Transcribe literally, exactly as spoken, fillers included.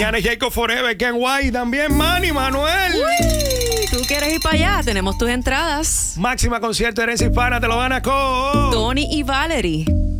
Mañana es Jacob Forever, Ken White, también Manny Manuel. Uy, ¿tú quieres ir para allá? Tenemos tus entradas. Máxima concierto de Herencia Hispana, te lo ganas con Tony y Valerie.